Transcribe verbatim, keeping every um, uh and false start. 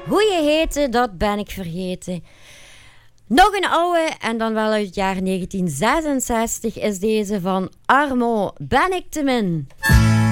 Hoe je heette, dat ben ik vergeten. Nog een oude, en dan wel uit het jaar negentien zesenzestig, is deze van Armo. Ben ik te min?